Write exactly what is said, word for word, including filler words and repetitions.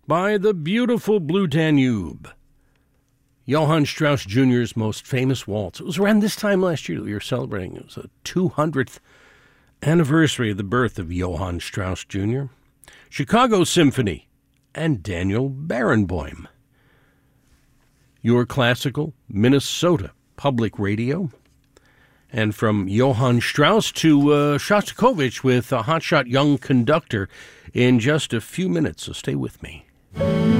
by the beautiful Blue Danube. Johann Strauss Junior's most famous waltz. It was around this time last year that we were celebrating. It was the two hundredth anniversary of the birth of Johann Strauss Junior Chicago Symphony and Daniel Barenboim. Your classical Minnesota Public Radio. And from Johann Strauss to uh, Shostakovich with a hotshot young conductor in just a few minutes, so stay with me.